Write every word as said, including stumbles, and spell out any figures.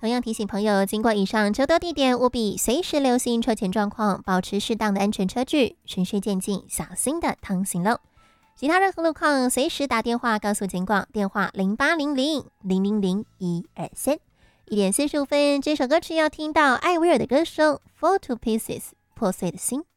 同样提醒朋友，经过以上周多地点，务必随时留心车前状况，保持适当的安全车距，循序渐进，小心的趟行喽。其他任何路况，随时打电话告诉警广，电话零八零零零零零一二三。一点四十五分，这首歌曲要听到艾薇儿的歌声《Fall to Pieces》破碎的心。